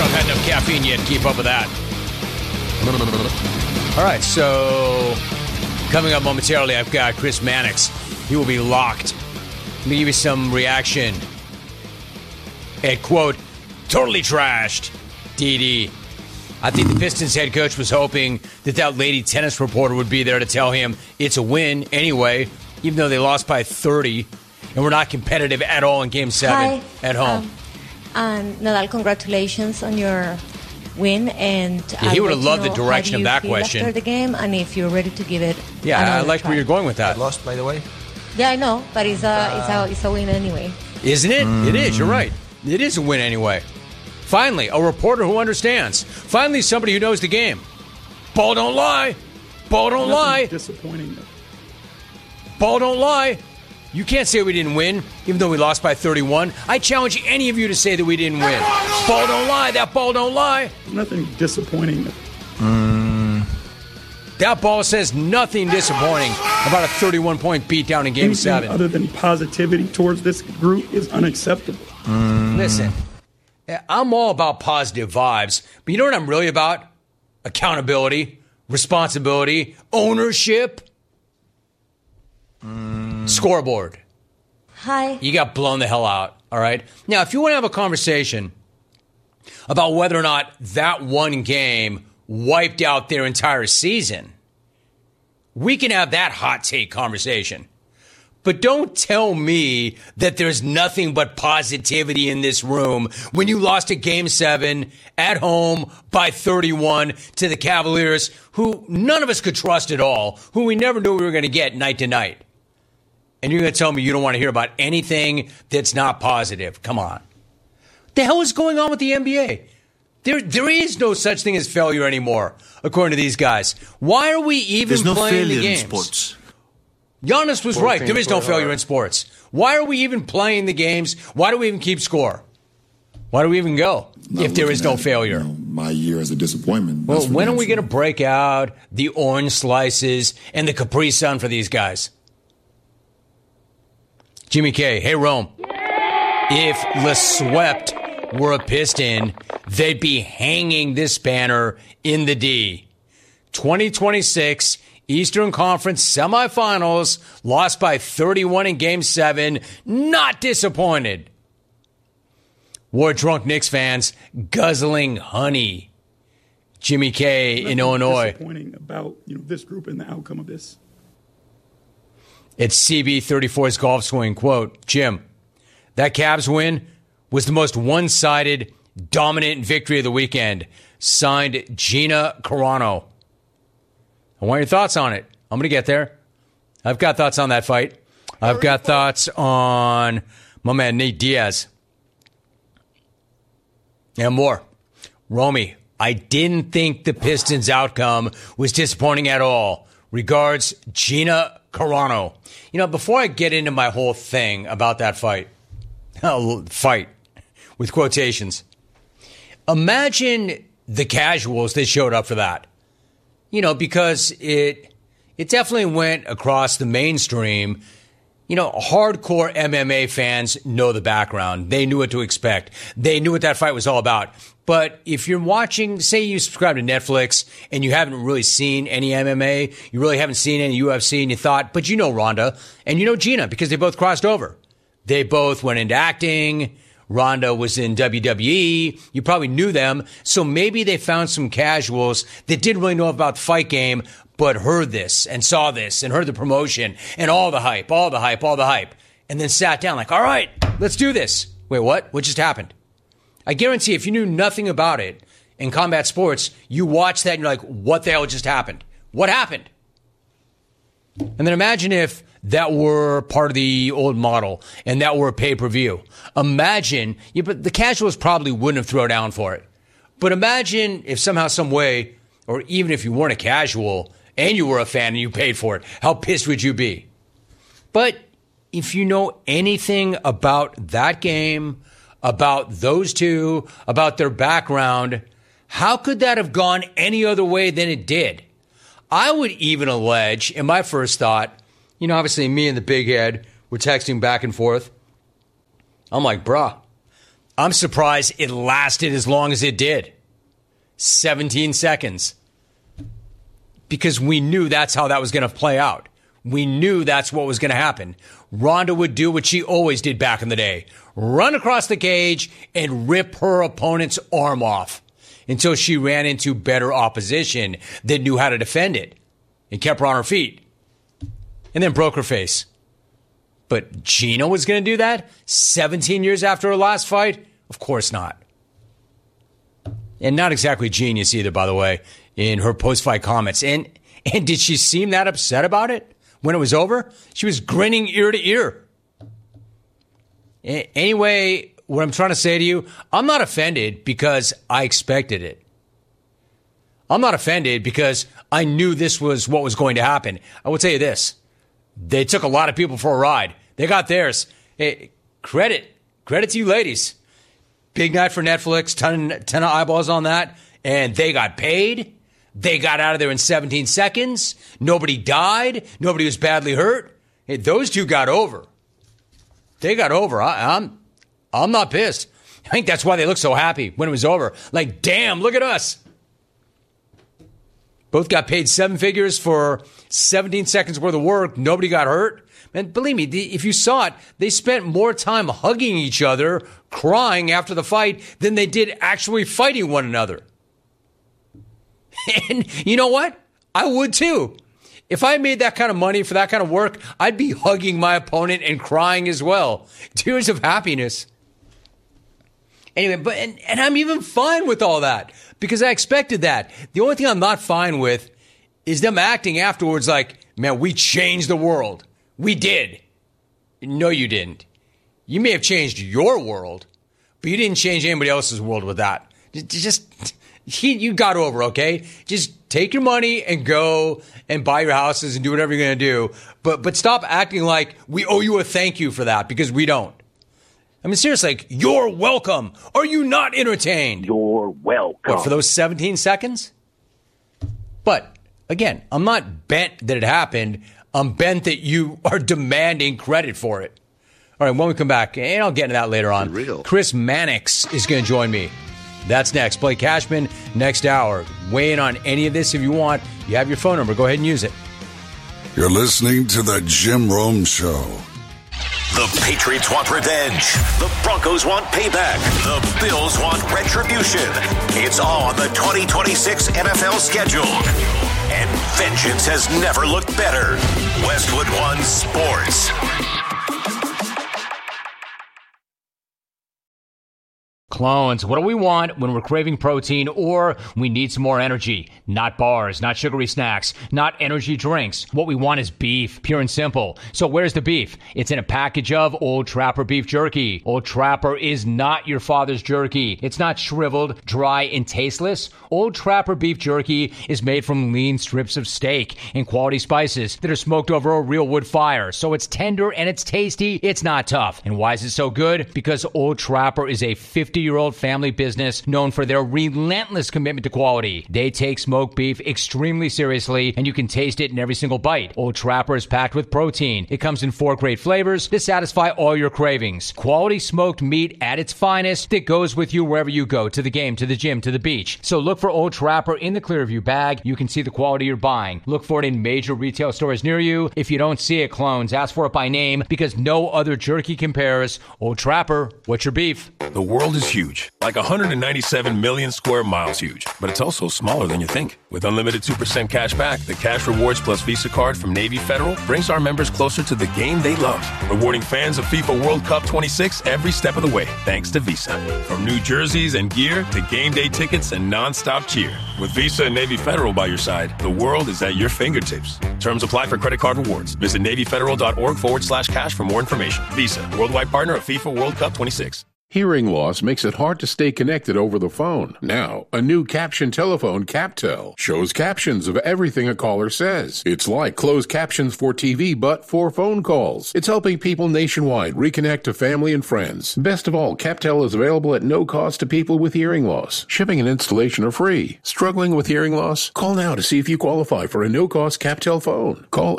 sure I've had enough caffeine yet to keep up with that. All right, so coming up momentarily, I've got Chris Mannix. He will be locked. Let me give you some reaction at, quote, totally trashed DD. I think the Pistons head coach was hoping that lady tennis reporter would be there to tell him it's a win anyway, even though they lost by 30 and we're not competitive at all in Game 7 at home. Nadal, congratulations on your win. And he would have loved the direction of that question after the game, and if you're ready to give it. Yeah, I like where you're going with that. I lost, by the way. Yeah, I know, but it's a win anyway. Isn't it? It is. You're right. It is a win anyway. Finally, a reporter who understands. Finally, somebody who knows the game. Ball don't lie. Ball don't lie. Disappointing. Ball don't lie. You can't say we didn't win, even though we lost by 31. I challenge any of you to say that we didn't win. Ball don't lie. That ball don't lie. Nothing disappointing. That ball says nothing disappointing about a 31-point beatdown in Game Anything 7. other than positivity towards this group is unacceptable. Listen, I'm all about positive vibes, but you know what I'm really about? Accountability, responsibility, ownership. Scoreboard. Hi. You got blown the hell out, all right? Now, if you want to have a conversation about whether or not that one game wiped out their entire season, we can have that hot take conversation. But don't tell me that there's nothing but positivity in this room when you lost a Game 7 at home by 31 to the Cavaliers, who none of us could trust at all, who we never knew we were going to get night to night. And you're going to tell me you don't want to hear about anything that's not positive. Come on. What the hell is going on with the NBA? There is no such thing as failure anymore, according to these guys. Why are we even playing the games? In sports. Giannis was right. There is no failure in sports. Why are we even playing the games? Why do we even keep score? Why do we even go if there is no failure? My year as a disappointment. Well, when are we going to break out the orange slices and the Capri Sun for these guys? Jimmy K, hey, Rome. If Le Swept were a Piston, they'd be hanging this banner in the D. 2026 Eastern Conference semifinals, lost by 31 in Game 7. Not disappointed. War drunk Knicks fans guzzling honey. Jimmy K in Illinois. Disappointing about this group and the outcome of this. It's CB34's golf swing. Quote, Jim, that Cavs win was the most one-sided, dominant victory of the weekend. Signed, Gina Carano. I want your thoughts on it. I'm going to get there. I've got thoughts on that fight. I've got thoughts on my man Nate Diaz. And more. Romy, I didn't think the Pistons' outcome was disappointing at all. Regards, Gina Carano. Before I get into my whole thing about that fight with quotations, imagine the casuals that showed up for that. Because it definitely went across the mainstream. Hardcore MMA fans know the background. They knew what to expect. They knew what that fight was all about. But if you're watching, say you subscribe to Netflix and you haven't really seen any MMA, you really haven't seen any UFC, and you thought, but you know Ronda and you know Gina because they both crossed over. They both went into acting. Ronda was in WWE. You probably knew them. So maybe they found some casuals that didn't really know about the fight game, but heard this and saw this and heard the promotion and all the hype, and then sat down like, all right, let's do this. Wait, what? What just happened? I guarantee if you knew nothing about it in combat sports, you watch that and you're like, what the hell just happened? What happened? And then imagine if that were part of the old model and that were a pay-per-view. Imagine, but the casuals probably wouldn't have thrown down for it. But imagine if somehow, some way, or even if you weren't a casual and you were a fan and you paid for it, how pissed would you be? But if you know anything about that game, about those two, about their background, how could that have gone any other way than it did? I would even allege, in my first thought, obviously me and the big head were texting back and forth. I'm like, bruh, I'm surprised it lasted as long as it did. 17 seconds. Because we knew that's how that was going to play out. We knew that's what was going to happen. Ronda would do what she always did back in the day. Run across the cage and rip her opponent's arm off until she ran into better opposition that knew how to defend it and kept her on her feet. And then broke her face. But Gina was going to do that 17 years after her last fight? Of course not. And not exactly genius either, by the way, in her post-fight comments. And did she seem that upset about it when it was over? She was grinning ear to ear. Anyway, what I'm trying to say to you, I'm not offended because I expected it. I'm not offended because I knew this was what was going to happen. I will tell you this. They took a lot of people for a ride. They got theirs. Hey, credit to you ladies. Big night for Netflix, ton of eyeballs on that. And they got paid. They got out of there in 17 seconds. Nobody died. Nobody was badly hurt. Hey, those two got over. They got over. I'm not pissed. I think that's why they looked so happy when it was over. Like, damn, look at us. Both got paid 7 figures for 17 seconds worth of work. Nobody got hurt. And believe me, if you saw it, they spent more time hugging each other, crying after the fight than they did actually fighting one another. And you know what? I would too. If I made that kind of money for that kind of work, I'd be hugging my opponent and crying as well. Tears of happiness. Anyway, but and I'm even fine with all that because I expected that. The only thing I'm not fine with is them acting afterwards like, man, we changed the world. We did. No, you didn't. You may have changed your world, but you didn't change anybody else's world with that. You got over, okay? Just take your money and go and buy your houses and do whatever you're going to do. But stop acting like we owe you a thank you for that because we don't. I mean, seriously, like, you're welcome. Are you not entertained? You're welcome. What, for those 17 seconds? But, again, I'm not bent that it happened. I'm bent that you are demanding credit for it. All right, when we come back, and I'll get into that later on, Chris Mannix is going to join me. That's next. Blake Cashman, next hour. Weigh in on any of this if you want. You have your phone number. Go ahead and use it. You're listening to The Jim Rome Show. The Patriots want revenge. The Broncos want payback. The Bills want retribution. It's all on the 2026 NFL schedule. And vengeance has never looked better. Westwood One Sports. Clones, what do we want when we're craving protein or we need some more energy? Not bars, not sugary snacks, not energy drinks. What we want is beef, pure and simple. So where's the beef? It's in a package of Old Trapper beef jerky. Old Trapper is not your father's jerky. It's not shriveled, dry, and tasteless. Old Trapper beef jerky is made from lean strips of steak and quality spices that are smoked over a real wood fire. So it's tender and it's tasty. It's not tough. And why is it so good? Because Old Trapper is a 50-year-old family business known for their relentless commitment to quality. They take smoked beef extremely seriously, and you can taste it in every single bite. Old Trapper is packed with protein. It comes in 4 great flavors to satisfy all your cravings. Quality smoked meat at its finest that goes with you wherever you go, to the game, to the gym, to the beach. So look for Old Trapper in the Clearview bag. You can see the quality you're buying. Look for it in major retail stores near you. If you don't see it, clones, ask for it by name because no other jerky compares. Old Trapper, what's your beef? The world is huge, like 197 million square miles huge, but it's also smaller than you think. With unlimited 2% cash back, the Cash Rewards Plus Visa card from Navy Federal brings our members closer to the game they love, rewarding fans of FIFA World Cup 26 every step of the way, thanks to Visa. From new jerseys and gear to game day tickets and non-stop cheer. With Visa and Navy Federal by your side, the world is at your fingertips. Terms apply for credit card rewards. Visit NavyFederal.org/cash for more information. Visa, worldwide partner of FIFA World Cup 26. Hearing loss makes it hard to stay connected over the phone. Now, a new caption telephone, CapTel, shows captions of everything a caller says. It's like closed captions for TV, but for phone calls. It's helping people nationwide reconnect to family and friends. Best of all, CapTel is available at no cost to people with hearing loss. Shipping and installation are free. Struggling with hearing loss? Call now to see if you qualify for a no-cost CapTel phone. Call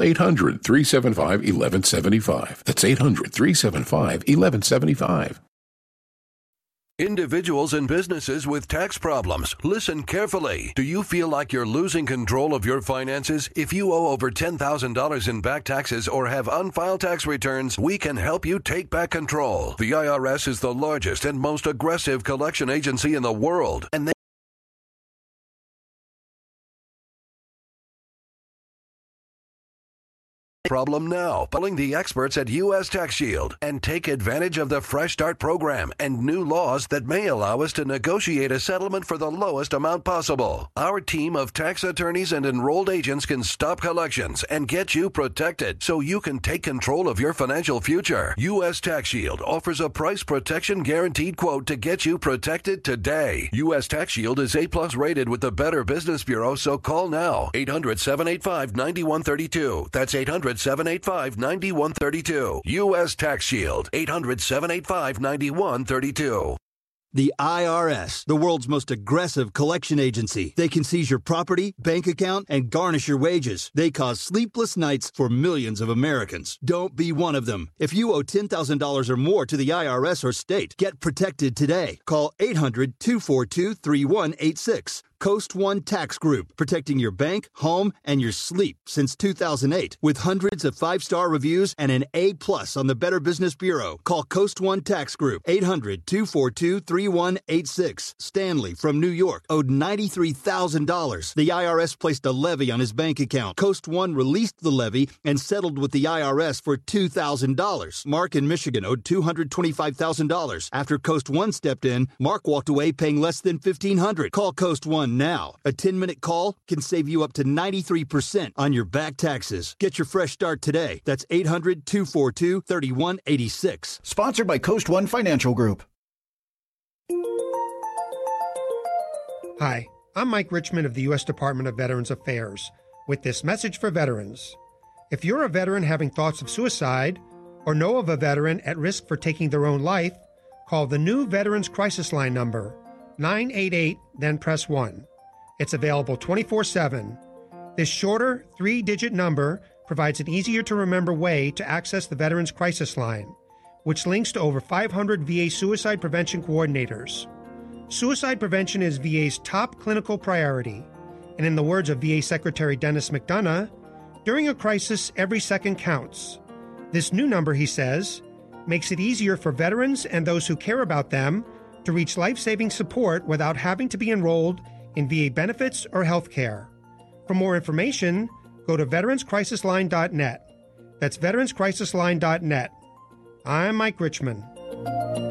800-375-1175. That's 800-375-1175. Individuals and businesses with tax problems, listen carefully. Do you feel like you're losing control of your finances? If you owe over $10,000 in back taxes or have unfiled tax returns, we can help you take back control. The IRS is the largest and most aggressive collection agency in the world, and they problem now. Calling the experts at U.S. Tax Shield and take advantage of the Fresh Start program and new laws that may allow us to negotiate a settlement for the lowest amount possible. Our team of tax attorneys and enrolled agents can stop collections and get you protected so you can take control of your financial future. U.S. Tax Shield offers a price protection guaranteed quote to get you protected today. U.S. Tax Shield is A+ rated with the Better Business Bureau, so call now. 800-785-9132. That's 800-785-9132. U.S. Tax Shield. 800-785-9132. The IRS, the world's most aggressive collection agency. They can seize your property, bank account, and garnish your wages. They cause sleepless nights for millions of Americans. Don't be one of them. If you owe $10,000 or more to the IRS or state, get protected today. Call 800-242-3186. Coast One Tax Group, protecting your bank, home, and your sleep since 2008. With hundreds of 5-star reviews and an A+ on the Better Business Bureau. Call Coast One Tax Group, 800-242-3186. Stanley from New York owed $93,000. The IRS placed a levy on his bank account. Coast One released the levy and settled with the IRS for $2,000. Mark in Michigan owed $225,000. After Coast One stepped in, Mark walked away paying less than $1,500. Call Coast One now. A 10-minute call can save you up to 93% on your back taxes. Get your fresh start today. That's 800-242-3186. Sponsored by Coast One Financial Group. Hi, I'm Mike Richmond of the U.S. Department of Veterans Affairs with this message for veterans. If you're a veteran having thoughts of suicide or know of a veteran at risk for taking their own life, call the new Veterans Crisis Line number, 988, then press 1. It's available 24/7. This shorter, 3-digit number provides an easier-to-remember way to access the Veterans Crisis Line, which links to over 500 VA suicide prevention coordinators. Suicide prevention is VA's top clinical priority, and in the words of VA Secretary Dennis McDonough, during a crisis, every second counts. This new number, he says, makes it easier for veterans and those who care about them to reach life-saving support without having to be enrolled in VA benefits or health care. For more information, go to veteranscrisisline.net. That's veteranscrisisline.net. I'm Mike Richmond.